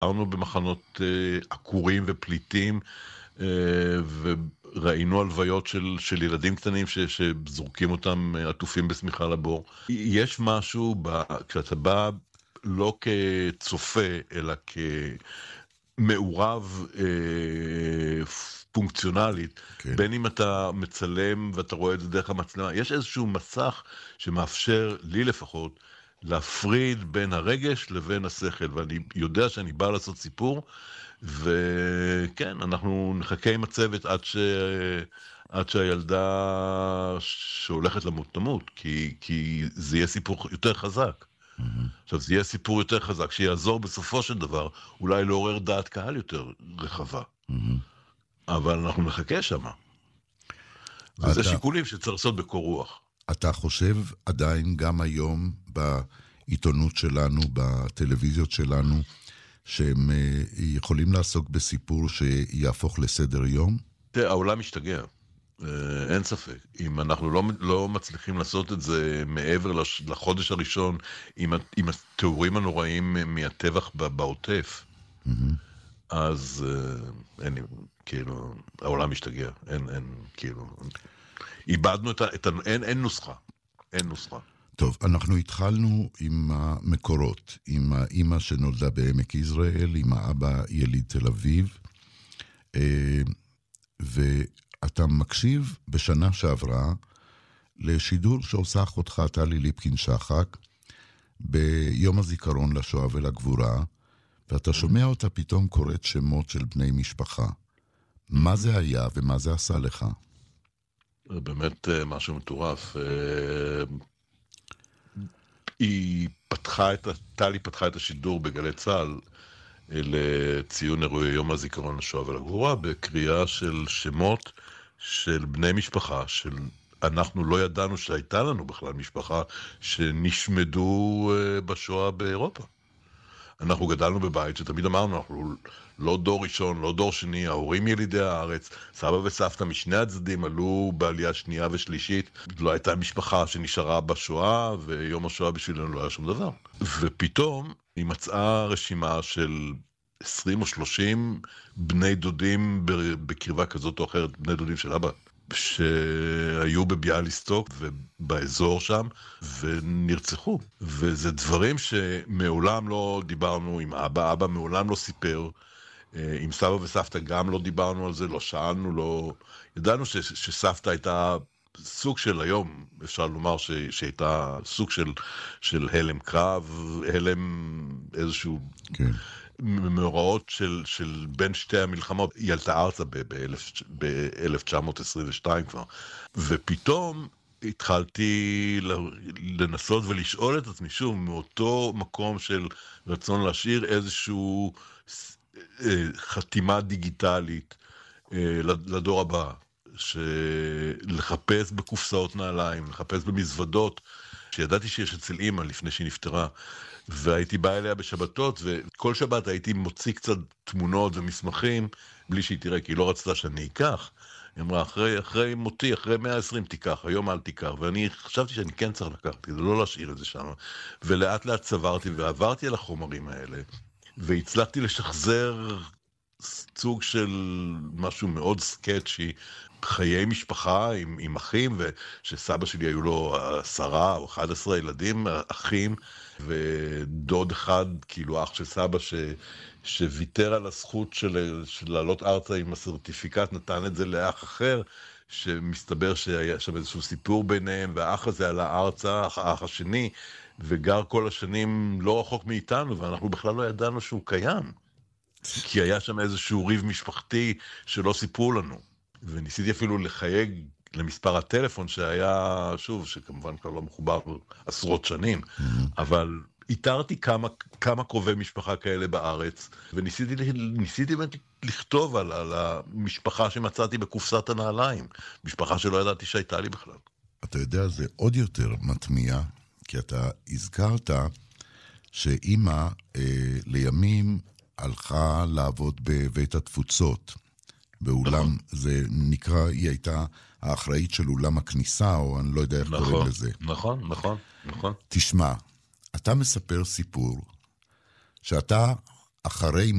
היינו במחנות עקורים ופליטים, וראינו הלוויות של ילדים קטנים שזורקים אותם עטופים בשמיכה לבור. יש משהו, כשאתה בא לא כצופה, אלא כמעורב פונקציונלית, כן. בין אם אתה מצלם ואתה רואה את זה דרך המצלמה, יש איזשהו מסך שמאפשר, לי לפחות, להפריד בין הרגש לבין השכל, ואני יודע שאני בא לעשות סיפור, וכן, אנחנו נחכה עם הצוות עד שהילדה שהולכת למות תמות, כי זה יהיה סיפור יותר חזק. עכשיו, זה יהיה סיפור יותר חזק, שיעזור בסופו של דבר, אולי לעורר דעת קהל יותר רחבה. אבל אנחנו נחכה שם. וזה שיקולים שצריך לעשות בקור רוח. אתה חושב עדיין גם היום בעיתונות שלנו, בטלוויזיות שלנו, שהם יכולים לעסוק בסיפור שיהפוך לסדר יום? העולם משתגע, אין ספק. אם אנחנו לא מצליחים לעשות את זה מעבר לחודש הראשון, עם התיאורים הנוראים מהטבח בעוטף, אז כאילו, העולם משתגע. אין, כאילו, איבדנו אין נוסחה. אין נוסחה. טוב, אנחנו התחלנו עם המקורות, עם האמא שנולדה בעמק יזרעאל, עם האבא יליד תל אביב, ואתה מקשיב בשנה שעברה לשידור שעושה אחותך טלי ליפקין שחק, ביום הזיכרון לשואה ולגבורה, ואתה שומע אותה פתאום קוראת שמות של בני משפחה. מה זה היה ומה זה עשה לך? זה באמת משהו מטורף. טלי פתחה את השידור בגלי צהל לציון אירועי יום הזיכרון לשואה ולגבורה, בקריאה של שמות של בני משפחה, אנחנו לא ידענו שהייתה לנו בכלל משפחה שנשמדו בשואה באירופה. אנחנו גדלנו בבית שתמיד אמרנו, אנחנו לא דור ראשון, לא דור שני, ההורים ילידי הארץ, סבא וסבתא משני הצדדים עלו בעלייה שנייה ושלישית, לא הייתה משפחה שנשארה בשואה, ויום השואה בשבילנו לא היה שום דבר. ופתאום היא מצאה רשימה של 20 או 30 בני דודים בקרבה כזאת או אחרת, בני דודים של אבא, שהיו בביאליסטוק ובאזור שם, ונרצחו. וזה דברים שמעולם לא דיברנו עם אבא, אבא מעולם לא סיפר, עם סבא וסבתא גם לא דיברנו על זה, לא שאלנו, לא... ידענו שסבתא הייתה סוג של היום, אפשר לומר שהייתה סוג של הלם קרב, הלם איזשהו... כן. מאורעות של בין שתי המלחמות, היא עלתה ארצה ב-1922 כבר, ופתאום התחלתי לנסות ולשאול את עצמי שוב, מאותו מקום של רצון להשאיר איזשהו חתימה דיגיטלית לדור הבא, לחפש בקופסאות נעליים, לחפש במזוודות, שידעתי שיש אצל אמא לפני שהיא נפטרה, והייתי בא אליה בשבתות, וכל שבת הייתי מוציא קצת תמונות ומסמכים, בלי שהיא תראה, כי היא לא רצתה שאני אקח. היא אמרה, אחרי מותי, אחרי 120 תיקח, היום אל תיקח, ואני חשבתי שאני כן צריך לקחת, כדי לא להשאיר את זה שם. ולאט לאט צברתי ועברתי על החומרים האלה, והצלחתי לשחזר סוג של משהו מאוד סקצ'י, חיי משפחה עם אחים, ושסבא שלי היו לו 10 או 11 ילדים, אחים, ודוד אחד, כאילו אח של סבא, שוויתר על הזכות של לעלות ארצה עם הסרטיפיקט, נתן את זה לאח אחר, שמסתבר שהיה שם איזשהו סיפור ביניהם, והאח הזה עלה ארצה, האח השני, וגר כל השנים לא רחוק מאיתנו, ואנחנו בכלל לא ידענו שהוא קיים. כי היה שם איזשהו ריב משפחתי שלא סיפרו לנו. וניסיתי אפילו לחייג למספר הטלפון שהיה, שוב, שכמובן כבר לא מחובר עשרות שנים, אבל איתרתי כמה קרובי משפחה כאלה בארץ, וניסיתי באמת לכתוב על המשפחה שמצאתי בקופסת הנעליים, משפחה שלא ידעתי שהייתה לי בכלל. אתה יודע, זה עוד יותר מטמיע, כי אתה הזכרת שאמא לימים הלכה לעבוד בבית התפוצות, באולם, זה נקרא, היא הייתה האחראית של אולם הכניסה, או אני לא יודע איך קוראים לזה. נכון. תשמע, אתה מספר סיפור, שאתה אחרי